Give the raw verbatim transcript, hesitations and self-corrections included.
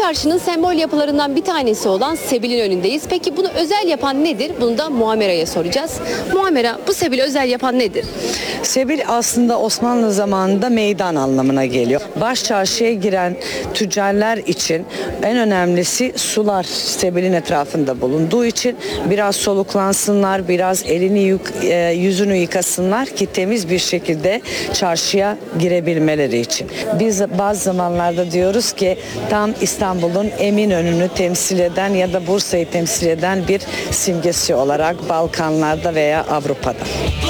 Çarşı'nın sembol yapılarından bir tanesi olan Sebil'in önündeyiz. Peki bunu özel yapan nedir? Bunu da Muamera'ya soracağız. Muamera, bu Sebil'i özel yapan nedir? Sebil aslında Osmanlı zamanında meydan anlamına geliyor. Baş çarşıya giren tüccarlar için en önemlisi sular Sebil'in etrafında bulunduğu için biraz soluklansınlar, biraz elini yük, e, yüzünü yıkasınlar ki temiz bir şekilde çarşıya girebilmeleri için. Biz bazı zamanlarda diyoruz ki tam İstanbul'un Eminönü'nü temsil eden ya da Bursa'yı temsil eden bir simgesi olarak Balkanlarda veya Avrupa'da.